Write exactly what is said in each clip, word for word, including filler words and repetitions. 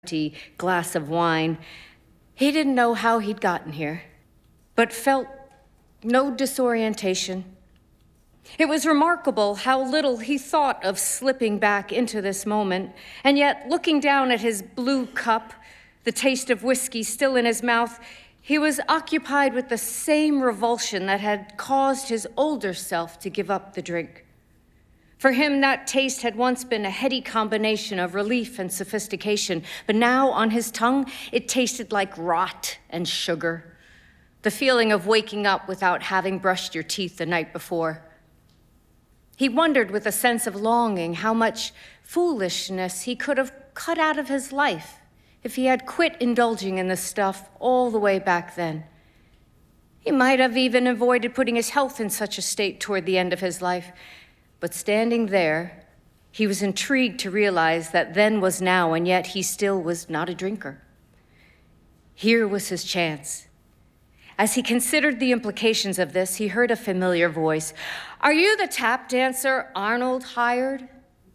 empty glass of wine. He didn't know how he'd gotten here, but felt no disorientation. It was remarkable how little he thought of slipping back into this moment, and yet, looking down at his blue cup, the taste of whiskey still in his mouth, he was occupied with the same revulsion that had caused his older self to give up the drink. For him, that taste had once been a heady combination of relief and sophistication, but now on his tongue, it tasted like rot and sugar, the feeling of waking up without having brushed your teeth the night before. He wondered with a sense of longing how much foolishness he could have cut out of his life if he had quit indulging in this stuff all the way back then. He might have even avoided putting his health in such a state toward the end of his life. But standing there, he was intrigued to realize that then was now, and yet he still was not a drinker. Here was his chance. As he considered the implications of this, he heard a familiar voice. "Are you the tap dancer Arnold hired?"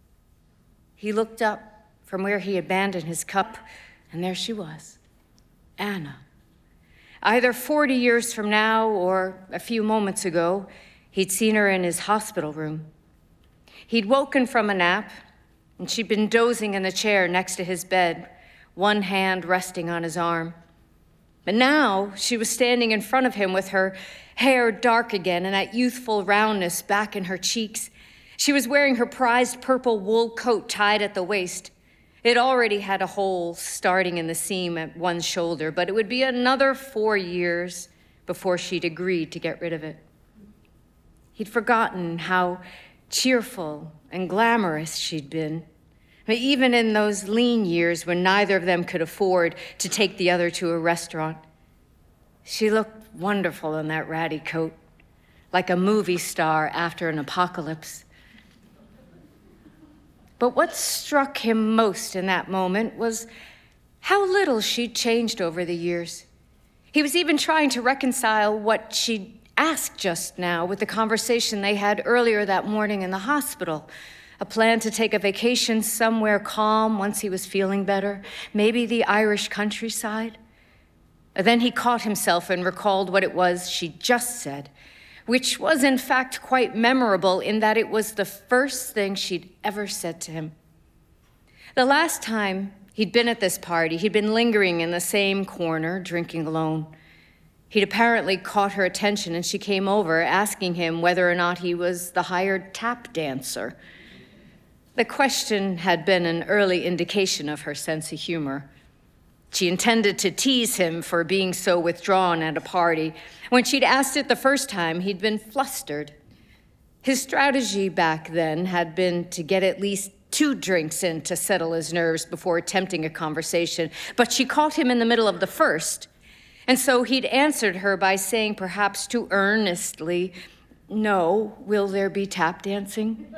He looked up from where he abandoned his cup, and there she was, Anna. Either forty years from now or a few moments ago, he'd seen her in his hospital room. He'd woken from a nap, and she'd been dozing in the chair next to his bed, one hand resting on his arm. But now she was standing in front of him with her hair dark again and that youthful roundness back in her cheeks. She was wearing her prized purple wool coat tied at the waist. It already had a hole starting in the seam at one shoulder, but it would be another four years before she'd agreed to get rid of it. He'd forgotten how cheerful and glamorous she'd been, even in those lean years when neither of them could afford to take the other to a restaurant. She looked wonderful in that ratty coat, like a movie star after an apocalypse. But what struck him most in that moment was how little she'd changed over the years. He was even trying to reconcile what she'd asked just now with the conversation they had earlier that morning in the hospital. A plan to take a vacation somewhere calm once he was feeling better, maybe the Irish countryside. Then he caught himself and recalled what it was she'd just said, which was in fact quite memorable in that it was the first thing she'd ever said to him. The last time he'd been at this party, he'd been lingering in the same corner, drinking alone. He'd apparently caught her attention, and she came over, asking him whether or not he was the hired tap dancer. The question had been an early indication of her sense of humor. She intended to tease him for being so withdrawn at a party. When she'd asked it the first time, he'd been flustered. His strategy back then had been to get at least two drinks in to settle his nerves before attempting a conversation, but she caught him in the middle of the first. And so he'd answered her by saying, perhaps too earnestly, "No, will there be tap dancing?"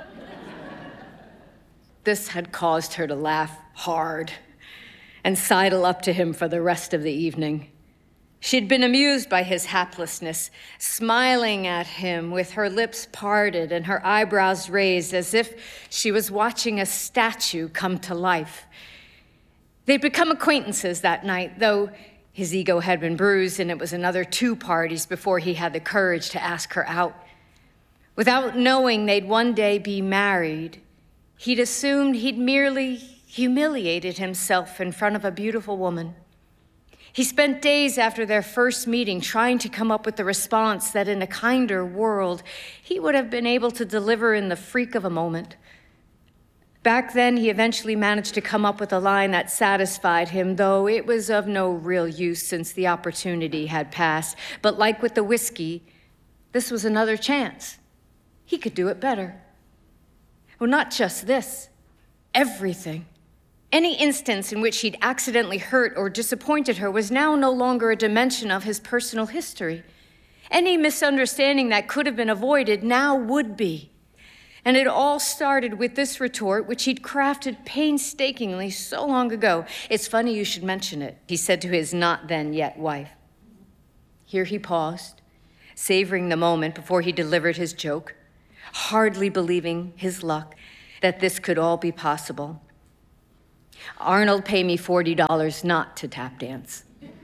This had caused her to laugh hard and sidle up to him for the rest of the evening. She'd been amused by his haplessness, smiling at him with her lips parted and her eyebrows raised as if she was watching a statue come to life. They'd become acquaintances that night, though his ego had been bruised, and it was another two parties before he had the courage to ask her out. Without knowing they'd one day be married, he'd assumed he'd merely humiliated himself in front of a beautiful woman. He spent days after their first meeting trying to come up with the response that in a kinder world he would have been able to deliver in the freak of a moment. Back then, he eventually managed to come up with a line that satisfied him, though it was of no real use since the opportunity had passed. But like with the whiskey, this was another chance. He could do it better. Well, not just this, everything. Any instance in which he'd accidentally hurt or disappointed her was now no longer a dimension of his personal history. Any misunderstanding that could have been avoided now would be. And it all started with this retort, which he'd crafted painstakingly so long ago. "It's funny you should mention it," he said to his not-then-yet wife. Here he paused, savoring the moment before he delivered his joke, hardly believing his luck that this could all be possible. Arnold paid me forty dollars not to tap dance.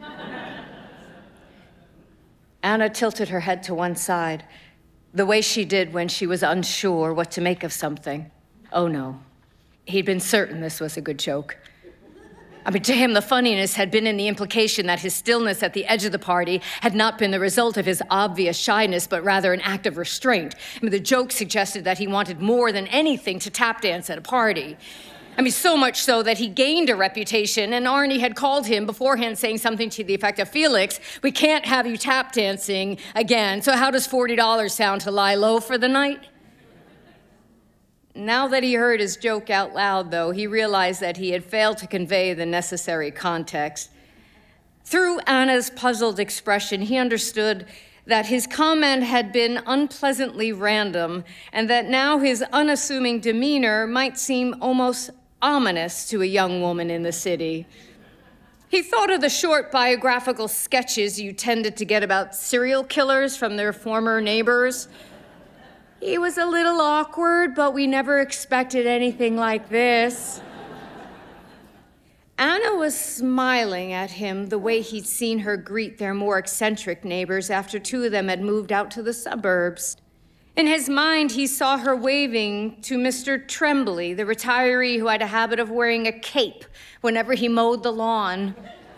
Anna tilted her head to one side, the way she did when she was unsure what to make of something. Oh no, he'd been certain this was a good joke. I mean, to him, the funniness had been in the implication that his stillness at the edge of the party had not been the result of his obvious shyness, but rather an act of restraint. I mean, the joke suggested that he wanted more than anything to tap dance at a party. I mean, so much so that he gained a reputation, and Arnie had called him beforehand saying something to the effect of, "Felix, we can't have you tap dancing again, so how does forty dollars sound to lie low for the night?" Now that he heard his joke out loud, though, he realized that he had failed to convey the necessary context. Through Anna's puzzled expression, he understood that his comment had been unpleasantly random, and that now his unassuming demeanor might seem almost ominous to a young woman in the city. He thought of the short biographical sketches you tended to get about serial killers from their former neighbors. He was a little awkward, but we never expected anything like this. Anna was smiling at him the way he'd seen her greet their more eccentric neighbors after two of them had moved out to the suburbs. In his mind, he saw her waving to Mister Tremblay, the retiree who had a habit of wearing a cape whenever he mowed the lawn.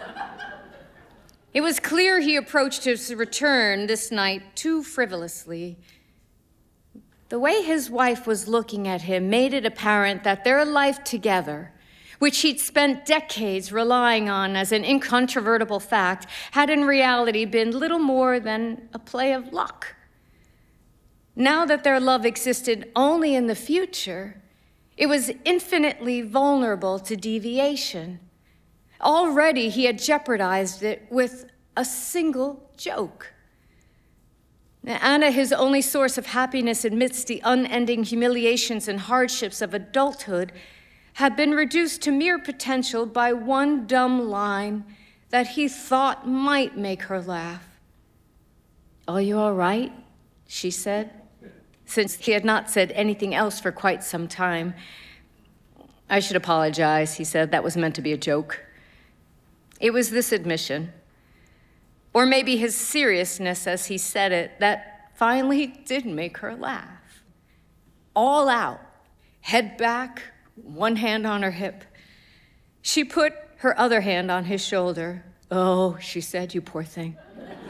It was clear he approached his return this night too frivolously. The way his wife was looking at him made it apparent that their life together, which he'd spent decades relying on as an incontrovertible fact, had in reality been little more than a play of luck. Now that their love existed only in the future, it was infinitely vulnerable to deviation. Already he had jeopardized it with a single joke. Anna, his only source of happiness amidst the unending humiliations and hardships of adulthood, had been reduced to mere potential by one dumb line that he thought might make her laugh. "Are you all right?" she said, since he had not said anything else for quite some time. "I should apologize," he said. "That was meant to be a joke." It was this admission, or maybe his seriousness as he said it, that finally did make her laugh. All out, head back, one hand on her hip. She put her other hand on his shoulder. "Oh," she said, "you poor thing."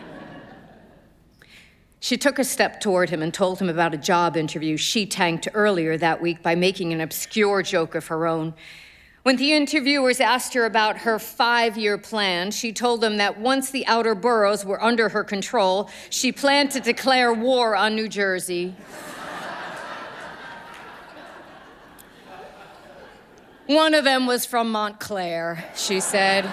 She took a step toward him and told him about a job interview she tanked earlier that week by making an obscure joke of her own. When the interviewers asked her about her five-year plan, she told them that once the outer boroughs were under her control, she planned to declare war on New Jersey. "One of them was from Montclair," she said.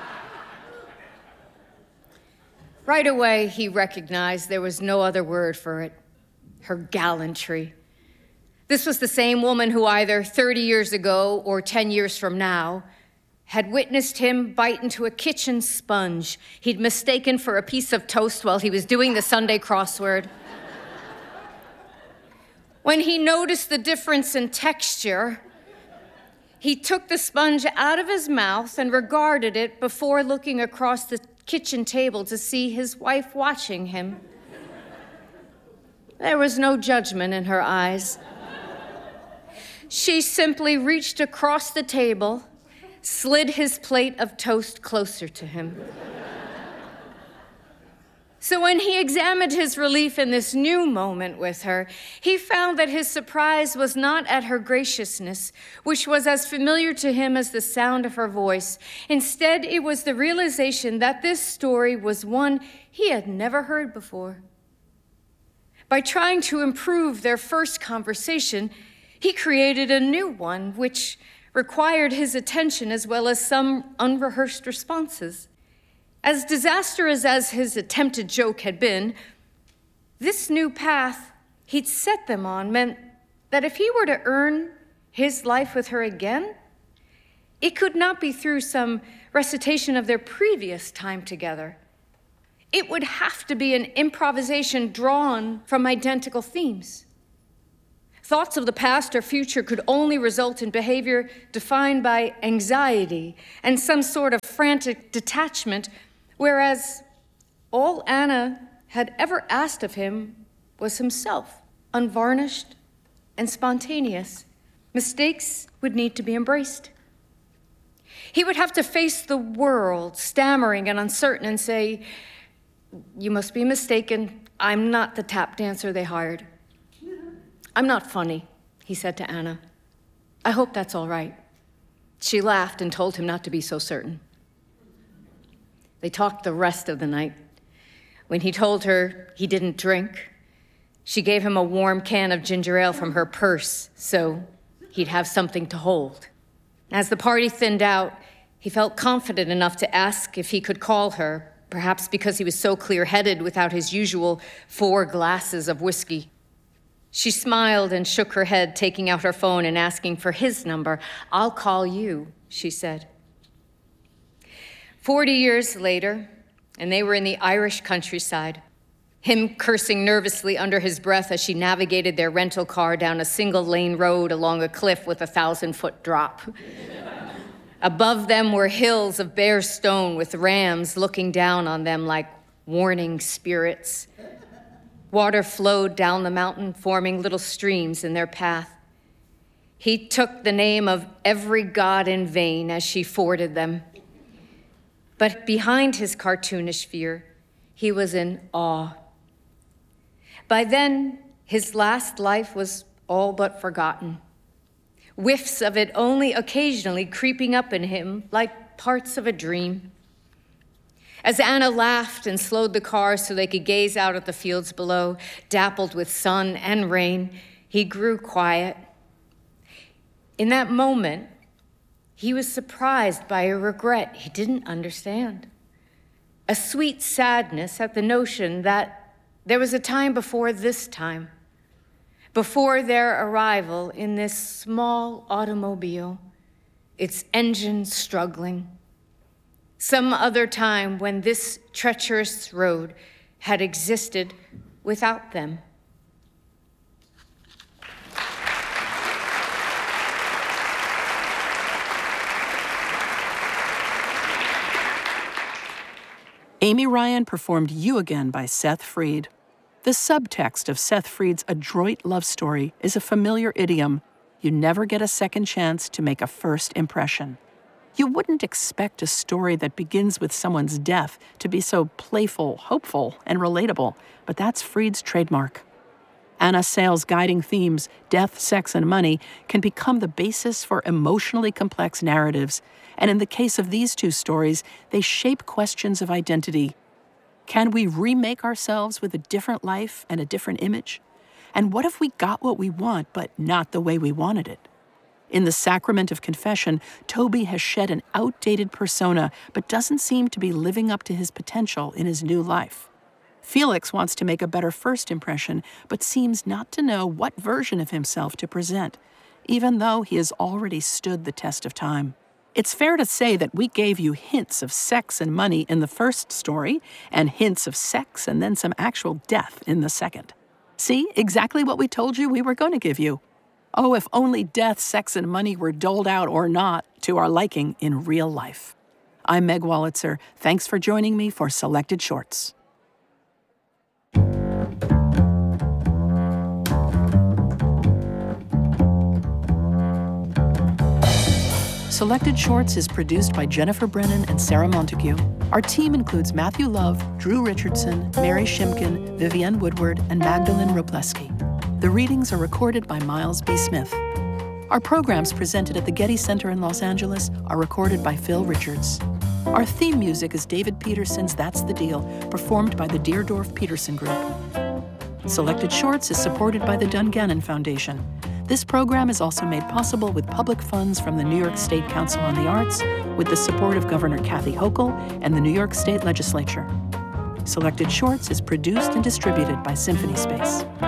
Right away, he recognized there was no other word for it: her gallantry. This was the same woman who either thirty years ago or ten years from now had witnessed him bite into a kitchen sponge he'd mistaken for a piece of toast while he was doing the Sunday crossword. When he noticed the difference in texture, he took the sponge out of his mouth and regarded it before looking across the kitchen table to see his wife watching him. There was no judgment in her eyes. She simply reached across the table, slid his plate of toast closer to him. So when he examined his relief in this new moment with her, he found that his surprise was not at her graciousness, which was as familiar to him as the sound of her voice. Instead, it was the realization that this story was one he had never heard before. By trying to improve their first conversation, he created a new one, which required his attention as well as some unrehearsed responses. As disastrous as his attempted joke had been, this new path he'd set them on meant that if he were to earn his life with her again, it could not be through some recitation of their previous time together. It would have to be an improvisation drawn from identical themes. Thoughts of the past or future could only result in behavior defined by anxiety and some sort of frantic detachment, whereas all Anna had ever asked of him was himself, unvarnished and spontaneous. Mistakes would need to be embraced. He would have to face the world, stammering and uncertain, and say, "You must be mistaken. I'm not the tap dancer they hired. I'm not funny," he said to Anna. "I hope that's all right." She laughed and told him not to be so certain. They talked the rest of the night. When he told her he didn't drink, she gave him a warm can of ginger ale from her purse so he'd have something to hold. As the party thinned out, he felt confident enough to ask if he could call her, perhaps because he was so clear-headed without his usual four glasses of whiskey. She smiled and shook her head, taking out her phone and asking for his number. "I'll call you," she said. Forty years later, and they were in the Irish countryside, him cursing nervously under his breath as she navigated their rental car down a single-lane road along a cliff with a thousand-foot drop. Above them were hills of bare stone with rams looking down on them like warning spirits. Water flowed down the mountain, forming little streams in their path. He took the name of every god in vain as she forded them. But behind his cartoonish fear, he was in awe. By then, his last life was all but forgotten, whiffs of it only occasionally creeping up in him like parts of a dream. As Anna laughed and slowed the car so they could gaze out at the fields below, dappled with sun and rain, he grew quiet. In that moment, he was surprised by a regret he didn't understand, a sweet sadness at the notion that there was a time before this time, before their arrival in this small automobile, its engine struggling. Some other time when this treacherous road had existed without them. Amy Ryan performed You Again by Seth Freed. The subtext of Seth Freed's adroit love story is a familiar idiom. You never get a second chance to make a first impression. You wouldn't expect a story that begins with someone's death to be so playful, hopeful, and relatable, but that's Freed's trademark. Anna Sale's guiding themes, death, sex, and money, can become the basis for emotionally complex narratives, and in the case of these two stories, they shape questions of identity. Can we remake ourselves with a different life and a different image? And what if we got what we want, but not the way we wanted it? In The Sacrament of Confession, Toby has shed an outdated persona, but doesn't seem to be living up to his potential in his new life. Felix wants to make a better first impression, but seems not to know what version of himself to present, even though he has already stood the test of time. It's fair to say that we gave you hints of sex and money in the first story, and hints of sex and then some actual death in the second. See, exactly what we told you we were going to give you. Oh, if only death, sex, and money were doled out or not to our liking in real life. I'm Meg Wolitzer. Thanks for joining me for Selected Shorts. Selected Shorts is produced by Jennifer Brennan and Sarah Montague. Our team includes Matthew Love, Drew Richardson, Mary Shimkin, Vivienne Woodward, and Magdalene Robleski. The readings are recorded by Miles B. Smith. Our programs presented at the Getty Center in Los Angeles are recorded by Phil Richards. Our theme music is David Peterson's That's the Deal, performed by the Deerdorf Peterson Group. Selected Shorts is supported by the Dungannon Foundation. This program is also made possible with public funds from the New York State Council on the Arts, with the support of Governor Kathy Hochul and the New York State Legislature. Selected Shorts is produced and distributed by Symphony Space.